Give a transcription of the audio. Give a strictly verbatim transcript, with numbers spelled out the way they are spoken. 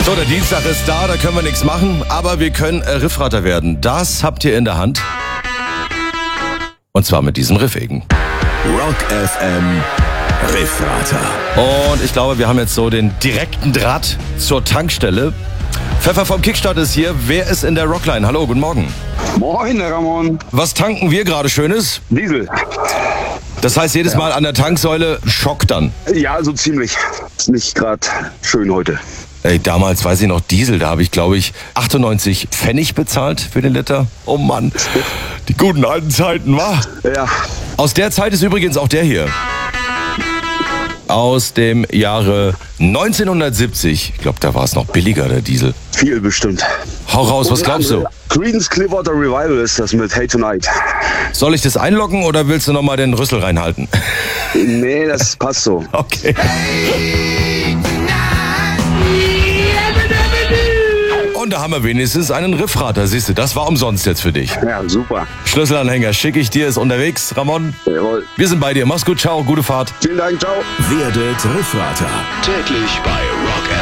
So, der Dienstag ist da, da können wir nichts machen, aber wir können äh, Riffrater werden. Das habt ihr in der Hand. Und zwar mit diesem Riffegen. Rock F M Riffrater. Und ich glaube, wir haben jetzt so den direkten Draht zur Tankstelle. Pfeffer vom Kickstart ist hier. Wer ist in der Rockline? Hallo, guten Morgen. Moin, Ramon. Was tanken wir gerade Schönes? Diesel. Das heißt, jedes Mal an der Tanksäule Schock dann. Ja, so ziemlich. Ist nicht gerade schön heute. Ey, damals weiß ich noch Diesel, da habe ich, glaube ich, achtundneunzig Pfennig bezahlt für den Liter. Oh Mann, die guten alten Zeiten, wa? Ja. Aus der Zeit ist übrigens auch der hier. Aus dem Jahre neunzehnhundertsiebzig. Ich glaube, da war es noch billiger, der Diesel. Viel bestimmt. Hau raus, was glaubst du? Creedence Clearwater Revival ist das mit Hey Tonight. Soll ich das einloggen oder willst du nochmal den Rüssel reinhalten? Nee, das passt so. Okay. Und da haben wir wenigstens einen Riffrater, siehst du, das war umsonst jetzt für dich. Ja, super. Schlüsselanhänger schicke ich dir, ist unterwegs. Ramon, Jawohl. wir sind bei dir. Mach's gut, ciao, gute Fahrt. Vielen Dank, ciao. Werdet Riffrater. Täglich bei Rock